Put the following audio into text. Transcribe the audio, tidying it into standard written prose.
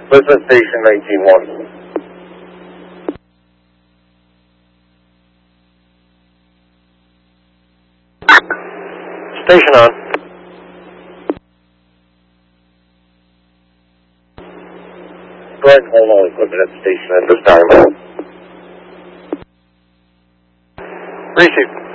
Listen, station 19-1. Station on. Go ahead and hold all equipment at the station at this time. Received.